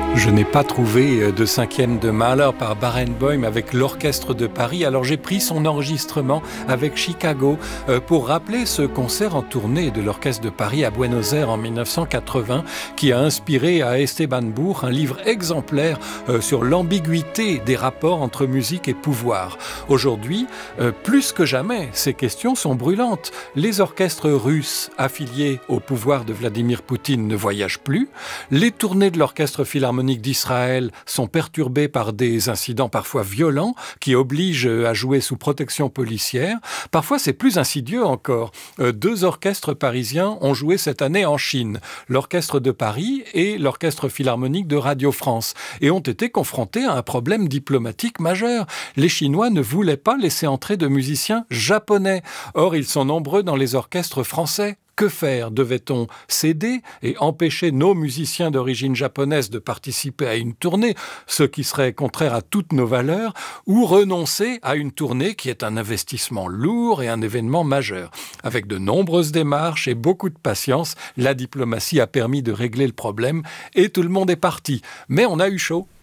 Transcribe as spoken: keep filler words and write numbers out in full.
Je n'ai pas trouvé de cinquième de Mahler par Barenboim avec l'Orchestre de Paris, alors j'ai pris son enregistrement avec Chicago pour rappeler ce concert en tournée de l'Orchestre de Paris à Buenos Aires en mille neuf cent quatre-vingts qui a inspiré à Esteban Buch un livre exemplaire sur l'ambiguïté des rapports entre musique et pouvoir. Aujourd'hui, plus que jamais, ces questions sont brûlantes. Les orchestres russes affiliés au pouvoir de Vladimir Poutine ne voyagent plus. Les tournées de l'Orchestre Philharmonique d'Israël sont perturbés par des incidents parfois violents qui obligent à jouer sous protection policière. Parfois, c'est plus insidieux encore. Deux orchestres parisiens ont joué cette année en Chine, l'Orchestre de Paris et l'Orchestre Philharmonique de Radio France, et ont été confrontés à un problème diplomatique majeur. Les Chinois ne voulaient pas laisser entrer de musiciens japonais. Or, ils sont nombreux dans les orchestres français. Que faire? Devait-on céder et empêcher nos musiciens d'origine japonaise de participer à une tournée, ce qui serait contraire à toutes nos valeurs, ou renoncer à une tournée qui est un investissement lourd et un événement majeur? Avec de nombreuses démarches et beaucoup de patience, la diplomatie a permis de régler le problème et tout le monde est parti. Mais on a eu chaud.